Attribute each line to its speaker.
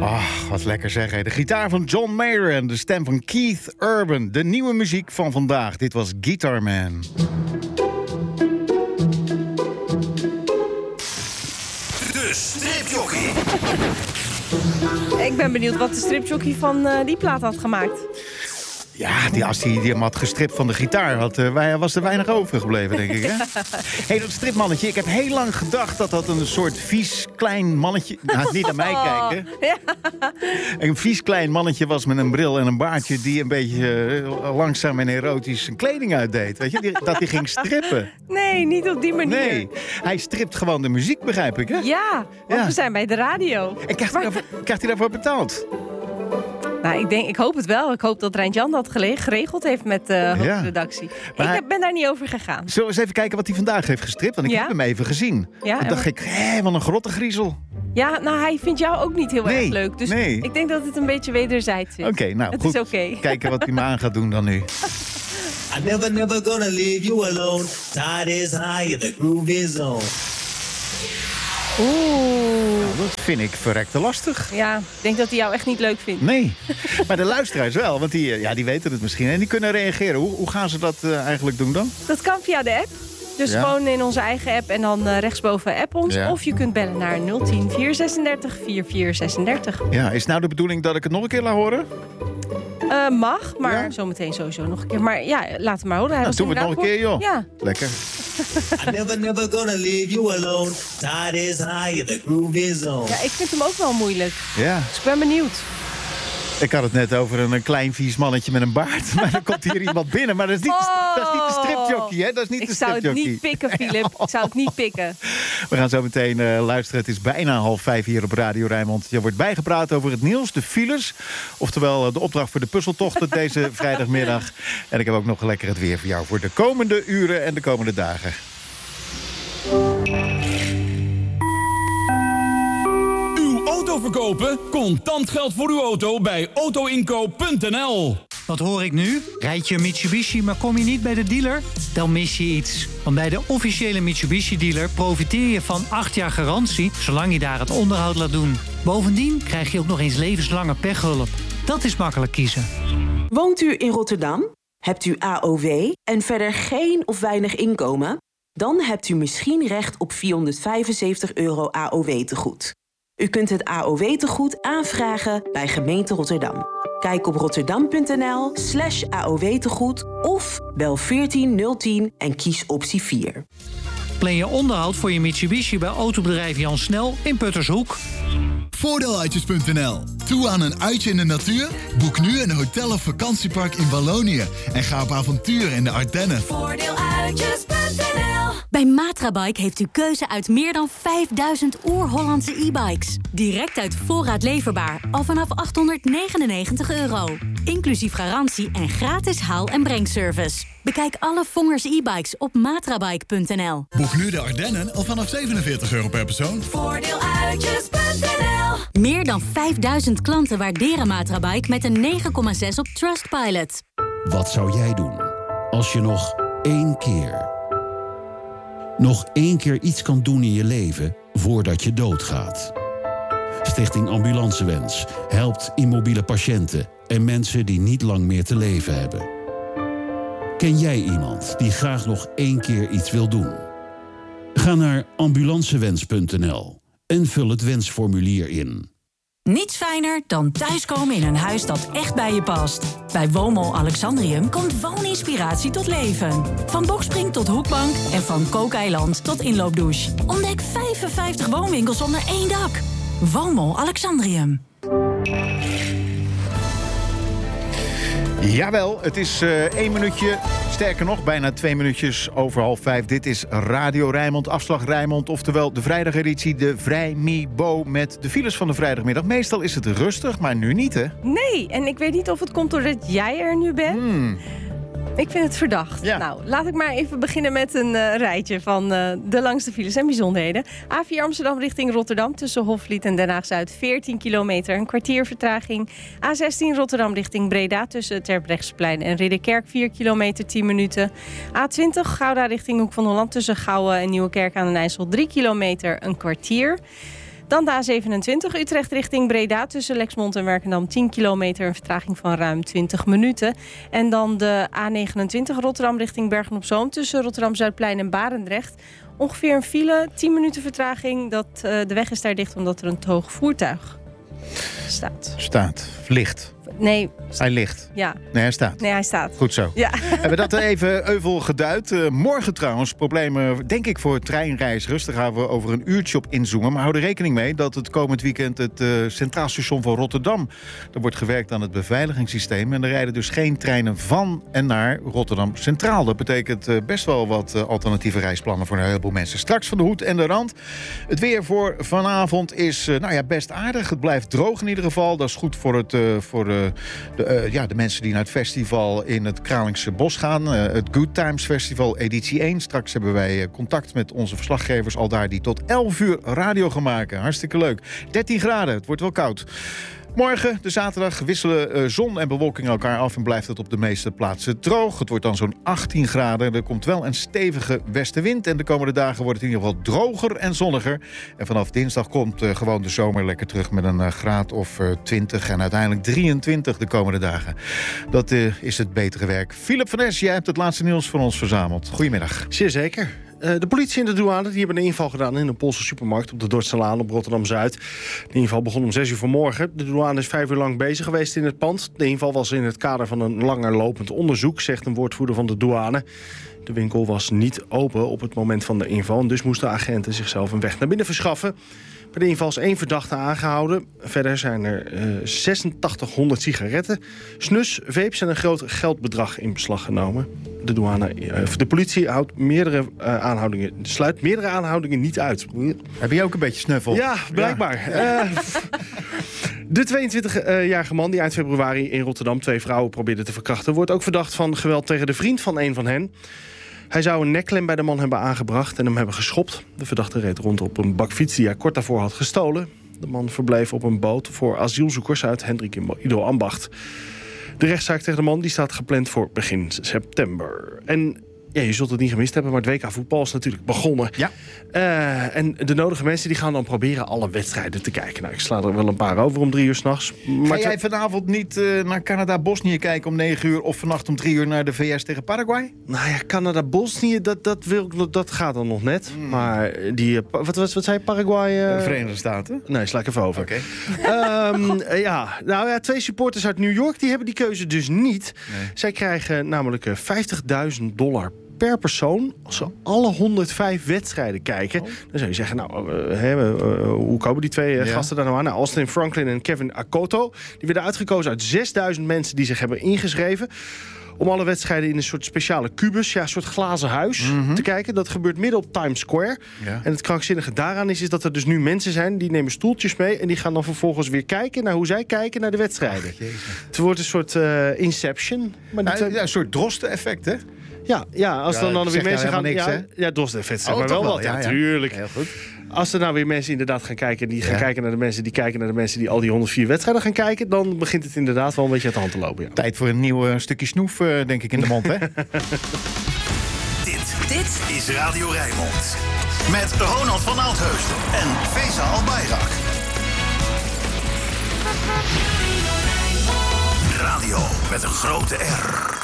Speaker 1: Wat lekker zeggen. De gitaar van John Mayer en de stem van Keith Urban. De nieuwe muziek van vandaag. Dit was Guitar Man.
Speaker 2: De stripjockey.
Speaker 3: Ik ben benieuwd wat de stripjockey van die plaat had gemaakt.
Speaker 1: Ja, als hij hem had gestript van de gitaar, was er weinig overgebleven, denk ik. Hè? Hey, dat stripmannetje, ik heb heel lang gedacht dat een soort vies klein mannetje... Nou, niet naar mij kijken.
Speaker 3: Ja.
Speaker 1: Een vies klein mannetje was met een bril en een baardje... die een beetje langzaam en erotisch zijn kleding uitdeed. Weet je, dat hij ging strippen.
Speaker 3: Nee, niet op die manier.
Speaker 1: Nee, hij stript gewoon de muziek, begrijp ik, hè?
Speaker 3: Ja, want we zijn bij de radio.
Speaker 1: En krijgt hij daarvoor betaald?
Speaker 3: Nou, ik hoop het wel. Ik hoop dat Rijntjan dat geregeld heeft met de hoofdredactie.
Speaker 1: Maar
Speaker 3: Ik ben daar niet over gegaan.
Speaker 1: Zullen we eens even kijken wat hij vandaag heeft gestript? Want ik heb hem even gezien.
Speaker 3: Ja,
Speaker 1: en dacht ik, wat een grottengriezel.
Speaker 3: Ja, nou, hij vindt jou ook niet heel erg leuk. Dus ik denk dat het een beetje wederzijds is.
Speaker 1: Oké, nou
Speaker 3: het
Speaker 1: goed.
Speaker 3: Is oké.
Speaker 1: Kijken wat hij me aan gaat doen dan nu.
Speaker 4: I never gonna leave you alone. Tide is high, the groove is on.
Speaker 1: Dat vind ik verrekte lastig.
Speaker 3: Ja, ik denk dat hij jou echt niet leuk vindt.
Speaker 1: Nee, maar de luisteraars wel, want die weten het misschien. En die kunnen reageren. Hoe gaan ze dat eigenlijk doen dan?
Speaker 3: Dat kan via de app. Dus gewoon in onze eigen app en dan rechtsboven app ons. Ja. Of je kunt bellen naar 010 436 4436.
Speaker 1: Ja, is het nou de bedoeling dat ik het nog een keer laat horen?
Speaker 3: Mag, maar zometeen sowieso nog een keer. Maar ja, laat het maar horen.
Speaker 1: Dan doen we het nog een keer, joh.
Speaker 3: Ja.
Speaker 1: Lekker.
Speaker 4: I never gonna leave you alone. Tide is high, the groove is on.
Speaker 3: Ja, ik vind hem ook wel moeilijk.
Speaker 1: Ja.
Speaker 3: Dus ik ben benieuwd.
Speaker 1: Ik had het net over een klein vies mannetje met een baard. Maar dan komt hier iemand binnen. Maar dat is niet, dat is niet de stripjockey, hè? Dat is niet
Speaker 3: ik
Speaker 1: de
Speaker 3: zou
Speaker 1: stripjockey.
Speaker 3: het niet pikken, Philip. Ik zou het niet pikken.
Speaker 1: We gaan zo meteen luisteren. Het is bijna 4:30 hier op Radio Rijnmond. Je wordt bijgepraat over het nieuws, de files. Oftewel de opdracht voor de puzzeltochten deze vrijdagmiddag. En ik heb ook nog lekker het weer voor jou voor de komende uren en de komende dagen.
Speaker 5: Auto verkopen? Contant geld voor uw auto bij autoinkoop.nl.
Speaker 6: Wat hoor ik nu? Rijd je een Mitsubishi, maar kom je niet bij de dealer? Dan mis je iets. Want bij de officiële Mitsubishi-dealer profiteer je van 8 jaar garantie... zolang je daar het onderhoud laat doen. Bovendien krijg je ook nog eens levenslange pechhulp. Dat is makkelijk kiezen.
Speaker 7: Woont u in Rotterdam? Hebt u AOW en verder geen of weinig inkomen? Dan hebt u misschien recht op €475 AOW-tegoed. U kunt het AOW-tegoed aanvragen bij gemeente Rotterdam. Kijk op rotterdam.nl/AOW-tegoed of bel 14010 en kies optie 4.
Speaker 6: Plan je onderhoud voor je Mitsubishi bij autobedrijf Jan Snel in Puttershoek.
Speaker 8: Voordeeluitjes.nl. Toe aan een uitje in de natuur? Boek nu een hotel of vakantiepark in Wallonië en ga op avontuur in de Ardennen.
Speaker 9: Voordeeluitjes.nl. Bij Matrabike heeft u keuze uit meer dan 5000 oer-Hollandse e-bikes. Direct uit voorraad leverbaar, al vanaf €899. Inclusief garantie en gratis haal- en brengservice. Bekijk alle Vongers e-bikes op matrabike.nl.
Speaker 8: Boek nu de Ardennen al vanaf €47 per persoon.
Speaker 9: Voordeeluitjes.nl. Meer dan 5000 klanten waarderen Matrabike met een 9,6 op Trustpilot.
Speaker 10: Wat zou jij doen als je nog nog één keer iets kan doen in je leven voordat je doodgaat? Stichting Ambulancewens helpt immobiele patiënten en mensen die niet lang meer te leven hebben. Ken jij iemand die graag nog één keer iets wil doen? Ga naar ambulancewens.nl en vul het wensformulier in.
Speaker 11: Niets fijner dan thuiskomen in een huis dat echt bij je past. Bij Woonmol Alexandrium komt wooninspiratie tot leven. Van bokspring tot hoekbank en van kookeiland tot inloopdouche. Ontdek 55 woonwinkels onder één dak. Woonmol Alexandrium.
Speaker 1: Jawel, het is 1 minuutje. Sterker nog, bijna 2 minuutjes over 4:30. Dit is Radio Rijnmond, afslag Rijnmond. Oftewel de vrijdageditie, de Vrijmibo met de files van de vrijdagmiddag. Meestal is het rustig, maar nu niet, hè?
Speaker 3: Nee, en ik weet niet of het komt doordat jij er nu bent. Ik vind het verdacht. Ja. Nou, laat ik maar even beginnen met een rijtje van de langste files en bijzonderheden. A4 Amsterdam richting Rotterdam tussen Hofvliet en Den Haag-Zuid 14 kilometer, een kwartier vertraging. A16 Rotterdam richting Breda tussen Terbrechtseplein en Ridderkerk 4 kilometer 10 minuten. A20 Gouda richting Hoek van Holland tussen Gouwen en Nieuwekerk aan den IJssel 3 kilometer, een kwartier. Dan de A27 Utrecht richting Breda tussen Lexmond en Werkendam 10 kilometer, een vertraging van ruim 20 minuten. En dan de A29 Rotterdam richting Bergen-op-Zoom tussen Rotterdam-Zuidplein en Barendrecht. Ongeveer een file, 10 minuten vertraging. De weg is daar dicht omdat er een te hoog voertuig staat.
Speaker 1: Ligt.
Speaker 3: Nee.
Speaker 1: Hij ligt.
Speaker 3: Ja.
Speaker 1: Nee, hij staat.
Speaker 3: Nee, hij staat.
Speaker 1: Goed zo.
Speaker 3: Ja.
Speaker 1: Hebben we dat even euvel geduid. Morgen trouwens, problemen denk ik voor treinreizigers. Daar gaan we over een uurtje op inzoomen. Maar hou er rekening mee dat het komend weekend het Centraal Station van Rotterdam... er wordt gewerkt aan het beveiligingssysteem. En er rijden dus geen treinen van en naar Rotterdam Centraal. Dat betekent best wel wat alternatieve reisplannen voor een heleboel mensen. Straks van de hoed en de rand. Het weer voor vanavond is best aardig. Het blijft droog in ieder geval. Dat is goed voor de mensen die naar het festival in het Kralingse Bos gaan. Het Good Times Festival editie 1. Straks hebben wij contact met onze verslaggevers al daar die tot 11 uur radio gaan maken. Hartstikke leuk. 13 graden, het wordt wel koud. Morgen, de zaterdag, wisselen zon en bewolking elkaar af... en blijft het op de meeste plaatsen droog. Het wordt dan zo'n 18 graden. Er komt wel een stevige westenwind... en de komende dagen wordt het in ieder geval droger en zonniger. En vanaf dinsdag komt gewoon de zomer lekker terug... met een graad of 20 en uiteindelijk 23 de komende dagen. Dat is het betere werk. Philip van Es, jij hebt het laatste nieuws van ons verzameld. Goedemiddag.
Speaker 12: Zeer zeker. De politie en de douane die hebben een inval gedaan in een Poolse supermarkt op de Dordtselaan op Rotterdam-Zuid. De inval begon om 6 uur vanmorgen. De douane is 5 uur lang bezig geweest in het pand. De inval was in het kader van een langer lopend onderzoek, zegt een woordvoerder van de douane. De winkel was niet open op het moment van de inval en dus moesten agenten zichzelf een weg naar binnen verschaffen. Bij de inval is 1 verdachte aangehouden. Verder zijn er 8600 sigaretten, snus, vapes en een groot geldbedrag in beslag genomen. De politie sluit meerdere aanhoudingen niet uit.
Speaker 1: Heb je ook een beetje snuffel?
Speaker 12: Ja, blijkbaar. Ja. De 22-jarige man die eind februari in Rotterdam 2 vrouwen probeerde te verkrachten... wordt ook verdacht van geweld tegen de vriend van een van hen. Hij zou een nekklem bij de man hebben aangebracht en hem hebben geschopt. De verdachte reed rond op een bakfiets die hij kort daarvoor had gestolen. De man verbleef op een boot voor asielzoekers uit Hendrik Ido Ambacht. De rechtszaak tegen de man die staat gepland voor begin september. En ja, je zult het niet gemist hebben, maar het WK voetbal is natuurlijk begonnen.
Speaker 1: Ja.
Speaker 12: En de nodige mensen die gaan dan proberen alle wedstrijden te kijken. Nou, ik sla er wel een paar over om 3 uur 's nachts.
Speaker 1: Ga jij vanavond niet naar Canada-Bosnië kijken om 9 uur... of vannacht om 3 uur naar de VS tegen Paraguay?
Speaker 12: Nou ja, Canada-Bosnië, dat gaat dan nog net. Maar die, wat zei je, Paraguay?
Speaker 1: Verenigde Staten?
Speaker 12: Nee, sla ik even over.
Speaker 1: Oké.
Speaker 12: Okay. 2 supporters uit New York, die hebben die keuze dus niet. Nee. Zij krijgen namelijk $50.000 per persoon als ze alle 105 wedstrijden kijken. Dan zou je zeggen, hoe komen die 2 gasten daar nou aan? Nou, Austin Franklin en Kevin Akoto. Die werden uitgekozen uit 6000 mensen die zich hebben ingeschreven. Om alle wedstrijden in een soort speciale kubus, een soort glazen huis te kijken. Dat gebeurt midden op Times Square. Ja. En het krankzinnige daaraan is dat er dus nu mensen zijn... die nemen stoeltjes mee en die gaan dan vervolgens weer kijken... naar hoe zij kijken naar de wedstrijden. Het wordt een soort Inception. Maar een
Speaker 1: soort Drosten-effect, hè?
Speaker 12: Ja, als dan weer mensen gaan...
Speaker 1: Niks,
Speaker 12: ja, Drosten-effect, zeg maar wel wat. Ja, tuurlijk.
Speaker 1: Heel goed.
Speaker 12: Als er nou weer mensen inderdaad gaan kijken... die gaan kijken naar de mensen die kijken naar de mensen... die al die 104 wedstrijden gaan kijken... dan begint het inderdaad wel een beetje uit de hand te lopen. Ja.
Speaker 1: Tijd voor een nieuw stukje snoef, denk ik, in de mond, hè?
Speaker 2: Dit is Radio Rijnmond. Met Ronald van Oudheusden en Faisal Bayrak. Radio met een grote R.